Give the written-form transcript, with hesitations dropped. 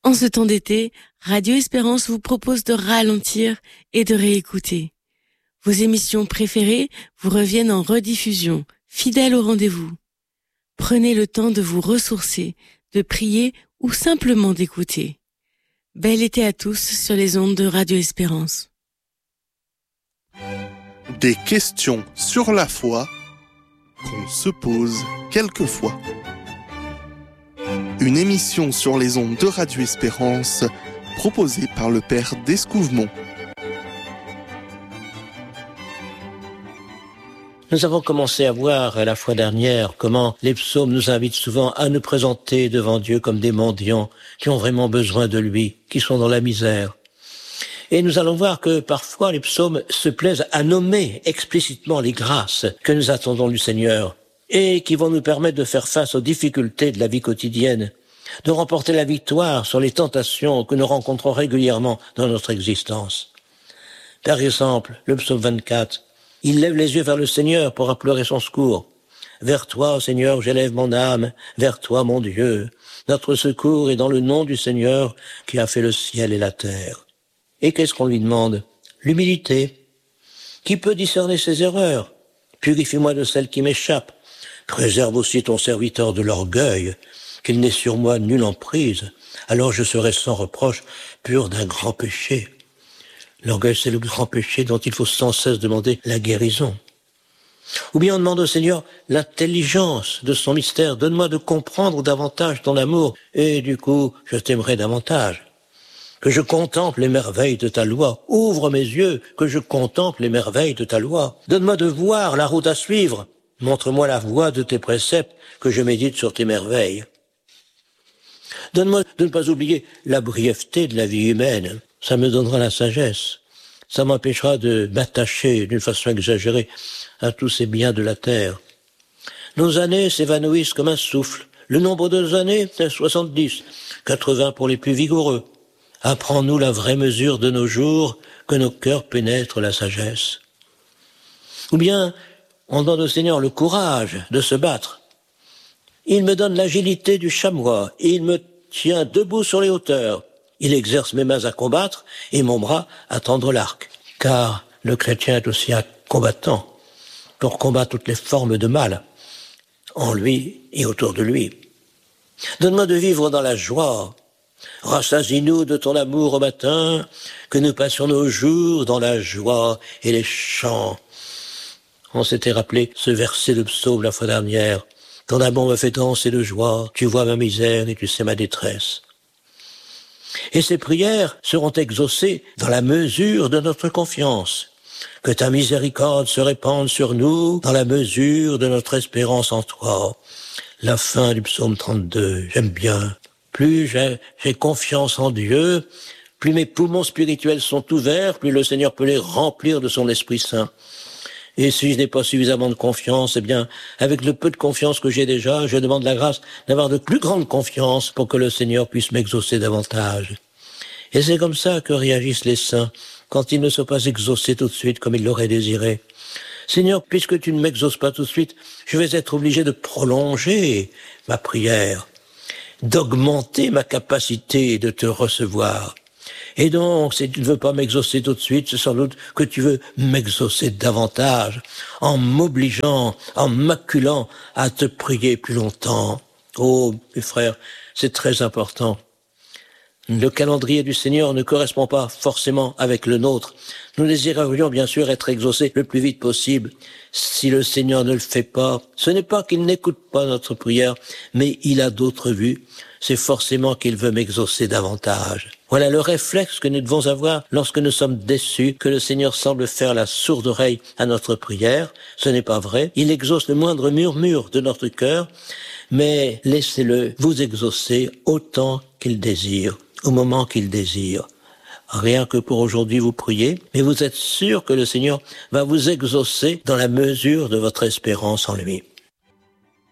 En ce temps d'été, Radio Espérance vous propose de ralentir et de réécouter. Vos émissions préférées vous reviennent en rediffusion, fidèles au rendez-vous. Prenez le temps de vous ressourcer, de prier ou simplement d'écouter. Bel été à tous sur les ondes de Radio Espérance. Des questions sur la foi qu'on se pose quelquefois. Une émission sur les ondes de Radio Espérance proposée par le Père d'Escouvemont. Nous avons commencé à voir la fois dernière comment les psaumes nous invitent souvent à nous présenter devant Dieu comme des mendiants qui ont vraiment besoin de lui, qui sont dans la misère. Et nous allons voir que parfois les psaumes se plaisent à nommer explicitement les grâces que nous attendons du Seigneur et qui vont nous permettre de faire face aux difficultés de la vie quotidienne, de remporter la victoire sur les tentations que nous rencontrons régulièrement dans notre existence. Par exemple, le psaume 24, il lève les yeux vers le Seigneur pour implorer son secours. Vers toi, Seigneur, j'élève mon âme, vers toi, mon Dieu. Notre secours est dans le nom du Seigneur qui a fait le ciel et la terre. Et qu'est-ce qu'on lui demande? L'humilité. Qui peut discerner ses erreurs? Purifie-moi de celles qui m'échappent. Préserve aussi ton serviteur de l'orgueil, qu'il n'ait sur moi nulle emprise. Alors je serai sans reproche, pur d'un grand péché. L'orgueil, c'est le grand péché dont il faut sans cesse demander la guérison. Ou bien on demande au Seigneur l'intelligence de son mystère. Donne-moi de comprendre davantage ton amour, et du coup, je t'aimerai davantage. Que je contemple les merveilles de ta loi. Ouvre mes yeux, que je contemple les merveilles de ta loi. Donne-moi de voir la route à suivre. Montre-moi la voie de tes préceptes, que je médite sur tes merveilles. Donne-moi de ne pas oublier la brièveté de la vie humaine. Ça me donnera la sagesse. Ça m'empêchera de m'attacher d'une façon exagérée à tous ces biens de la terre. Nos années s'évanouissent comme un souffle. Le nombre de nos années, c'est 70, 80 pour les plus vigoureux. Apprends-nous la vraie mesure de nos jours, que nos cœurs pénètrent la sagesse. Ou bien, on donne au Seigneur le courage de se battre. Il me donne l'agilité du chamois, il me tient debout sur les hauteurs. Il exerce mes mains à combattre et mon bras à tendre l'arc. Car le chrétien est aussi un combattant pour combattre toutes les formes de mal en lui et autour de lui. Donne-moi de vivre dans la joie. Rassasie-nous de ton amour au matin, que nous passions nos jours dans la joie et les chants. On s'était rappelé ce verset de psaume la fois dernière. Ton amour me fait danser de joie, tu vois ma misère et tu sais ma détresse. Et ces prières seront exaucées dans la mesure de notre confiance. Que ta miséricorde se répande sur nous dans la mesure de notre espérance en toi. La fin du psaume 32, j'aime bien. Plus j'ai confiance en Dieu, plus mes poumons spirituels sont ouverts, plus le Seigneur peut les remplir de son Esprit Saint. Et si je n'ai pas suffisamment de confiance, eh bien, avec le peu de confiance que j'ai déjà, je demande la grâce d'avoir de plus grande confiance pour que le Seigneur puisse m'exaucer davantage. Et c'est comme ça que réagissent les saints quand ils ne sont pas exaucés tout de suite comme ils l'auraient désiré. Seigneur, puisque tu ne m'exauces pas tout de suite, je vais être obligé de prolonger ma prière, d'augmenter ma capacité de te recevoir. Et donc, si tu ne veux pas m'exaucer tout de suite, c'est sans doute que tu veux m'exaucer davantage, en m'obligeant, en m'acculant à te prier plus longtemps. Oh, mes frères, c'est très important. Le calendrier du Seigneur ne correspond pas forcément avec le nôtre. Nous désirerions bien sûr être exaucés le plus vite possible. Si le Seigneur ne le fait pas, ce n'est pas qu'il n'écoute pas notre prière, mais il a d'autres vues. C'est forcément qu'il veut m'exaucer davantage. Voilà le réflexe que nous devons avoir lorsque nous sommes déçus que le Seigneur semble faire la sourde oreille à notre prière. Ce n'est pas vrai. Il exauce le moindre murmure de notre cœur, mais laissez-le vous exaucer autant qu'il désire, au moment qu'il désire. Rien que pour aujourd'hui vous priez, mais vous êtes sûr que le Seigneur va vous exaucer dans la mesure de votre espérance en lui.